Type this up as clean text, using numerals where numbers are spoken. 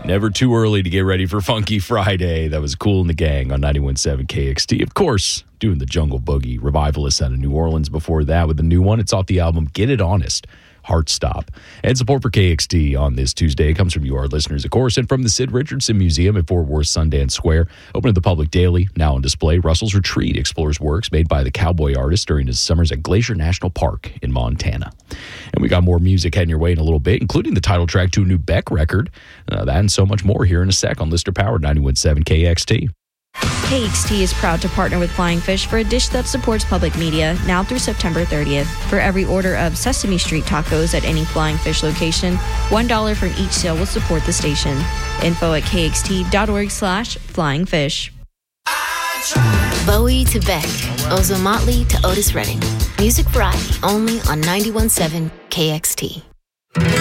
Never too early to get ready for Funky Friday. That was Kool and the Gang on 91.7 KXT. Of course, doing the Jungle Boogie Revivalists out of New Orleans before that with the new one. It's off the album Get It Honest, Heart Stop. And support for KXT on this Tuesday comes from you, our listeners, of course, and from the Sid Richardson Museum at Fort Worth Sundance Square. Open to the public daily, now on display. Russell's Retreat explores works made by the cowboy artist during his summers at Glacier National Park in Montana. And we got more music heading your way in a little bit, including the title track to a new Beck record. That and so much more here in a sec on Lister Powered 91.7 KXT. KXT is proud to partner with Flying Fish for a dish that supports public media now through September 30th. For every order of Sesame Street tacos at any Flying Fish location, $1 from each sale will support the station. Info at kxt.org/flyingfish. Bowie to Beck, Ozzo Motley to Otis Redding. Music variety only on 91.7 KXT.